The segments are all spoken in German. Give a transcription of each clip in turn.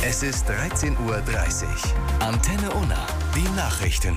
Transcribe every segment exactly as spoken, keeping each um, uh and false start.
Es ist dreizehn Uhr dreißig. Antenne Unna, die Nachrichten.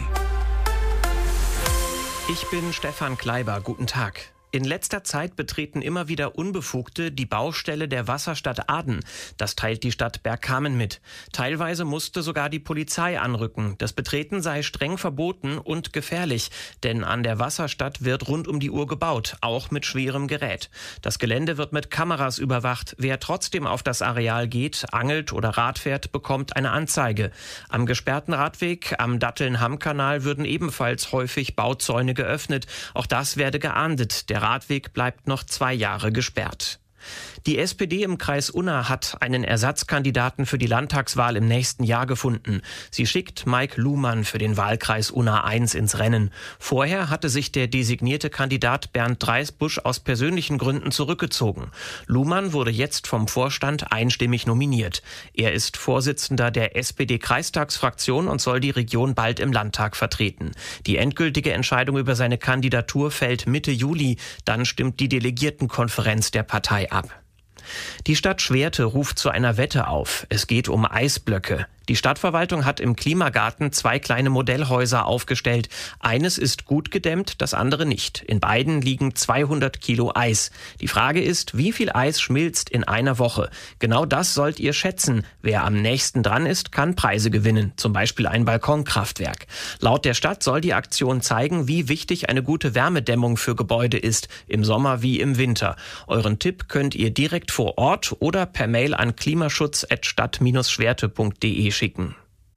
Ich bin Stefan Kleiber. Guten Tag. In letzter Zeit betreten immer wieder Unbefugte die Baustelle der Wasserstadt Aden. Das teilt die Stadt Bergkamen mit. Teilweise musste sogar die Polizei anrücken. Das Betreten sei streng verboten und gefährlich, denn an der Wasserstadt wird rund um die Uhr gebaut, auch mit schwerem Gerät. Das Gelände wird mit Kameras überwacht. Wer trotzdem auf das Areal geht, angelt oder Rad fährt, bekommt eine Anzeige. Am gesperrten Radweg am Datteln-Hamm-Kanal würden ebenfalls häufig Bauzäune geöffnet. Auch das werde geahndet. Der Radweg bleibt noch zwei Jahre gesperrt. Die S P D im Kreis Unna hat einen Ersatzkandidaten für die Landtagswahl im nächsten Jahr gefunden. Sie schickt Mike Luhmann für den Wahlkreis Unna eins ins Rennen. Vorher hatte sich der designierte Kandidat Bernd Dreisbusch aus persönlichen Gründen zurückgezogen. Luhmann wurde jetzt vom Vorstand einstimmig nominiert. Er ist Vorsitzender der S P D-Kreistagsfraktion und soll die Region bald im Landtag vertreten. Die endgültige Entscheidung über seine Kandidatur fällt Mitte Juli. Dann stimmt die Delegiertenkonferenz der Partei ab. Die Stadt Schwerte ruft zu einer Wette auf. Es geht um Eisblöcke. Die Stadtverwaltung hat im Klimagarten zwei kleine Modellhäuser aufgestellt. Eines ist gut gedämmt, das andere nicht. In beiden liegen zweihundert Kilo Eis. Die Frage ist, wie viel Eis schmilzt in einer Woche? Genau das sollt ihr schätzen. Wer am nächsten dran ist, kann Preise gewinnen, zum Beispiel ein Balkonkraftwerk. Laut der Stadt soll die Aktion zeigen, wie wichtig eine gute Wärmedämmung für Gebäude ist, im Sommer wie im Winter. Euren Tipp könnt ihr direkt vor Ort oder per Mail an klimaschutz at stadt schwerte punkt de schicken.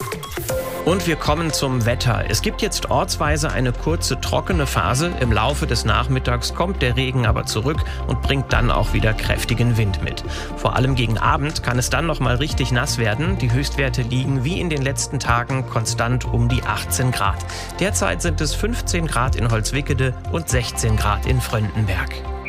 Und wir kommen zum Wetter. Es gibt jetzt ortsweise eine kurze trockene Phase. Im Laufe des Nachmittags kommt der Regen aber zurück und bringt dann auch wieder kräftigen Wind mit. Vor allem gegen Abend kann es dann noch mal richtig nass werden. Die Höchstwerte liegen wie in den letzten Tagen konstant um die achtzehn Grad. Derzeit sind es fünfzehn Grad in Holzwickede und sechzehn Grad in Fröndenberg.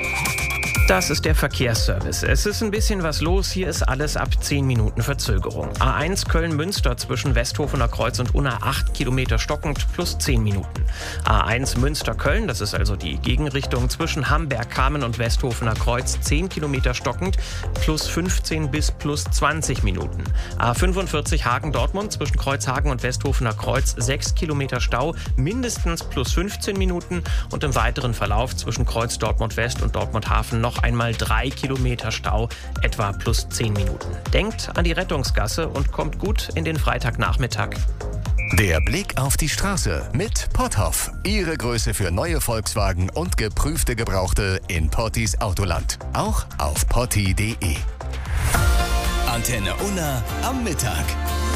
Das ist der Verkehrsservice. Es ist ein bisschen was los. Hier ist alles ab zehn Minuten Verzögerung. A eins Köln-Münster zwischen Westhofener Kreuz und Unna acht Kilometer stockend plus zehn Minuten. A eins Münster-Köln, das ist also die Gegenrichtung zwischen Hamberg-Kamen und Westhofener Kreuz, zehn Kilometer stockend plus fünfzehn bis plus zwanzig Minuten. A fünfundvierzig Hagen-Dortmund zwischen Kreuzhagen und Westhofener Kreuz, sechs Kilometer Stau, mindestens plus fünfzehn Minuten und im weiteren Verlauf zwischen Kreuz Dortmund-West und Dortmund-Hafen noch einmal drei Kilometer Stau, etwa plus zehn Minuten. Denkt an die Rettungsgasse und kommt gut in den Freitagnachmittag. Der Blick auf die Straße mit Potthoff. Ihre Größe für neue Volkswagen und geprüfte Gebrauchte in Pottis Autoland. Auch auf potti punkt de. Antenne Unna am Mittag.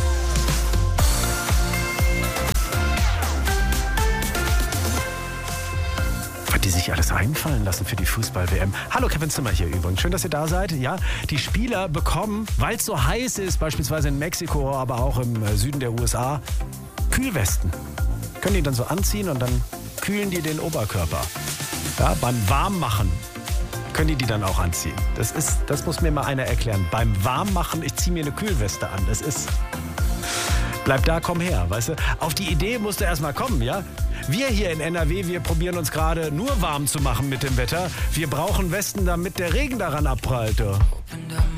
Die sich alles einfallen lassen für die Fußball-W M. Hallo, Kevin Zimmer hier übrigens. Schön, dass ihr da seid. Ja, die Spieler bekommen, weil es so heiß ist, beispielsweise in Mexiko, aber auch im Süden der U S A, Kühlwesten. Können die dann so anziehen und dann kühlen die den Oberkörper. Ja, beim Warmmachen können die die dann auch anziehen. Das ist, das muss mir mal einer erklären. Beim Warmmachen, ich ziehe mir eine Kühlweste an. Das ist... Bleib da, komm her, weißt du? Auf die Idee musst du erst mal kommen, ja? Wir hier in N R W, wir probieren uns gerade nur warm zu machen mit dem Wetter. Wir brauchen Westen, damit der Regen daran abprallt.